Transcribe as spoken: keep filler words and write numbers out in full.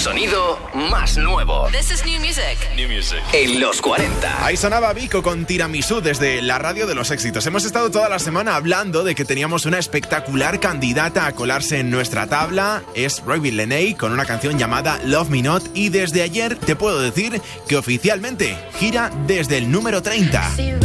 sonido más nuevo. This is new music. New music. En los cuarenta. Ahí sonaba Vico con Tiramisú desde la radio de los éxitos. Hemos estado toda la semana hablando de que teníamos una espectacular candidata a colarse en nuestra tabla. Es Raven Leigh con una canción llamada Love Me Not. Y desde ayer te puedo decir que oficialmente gira desde el número treinta.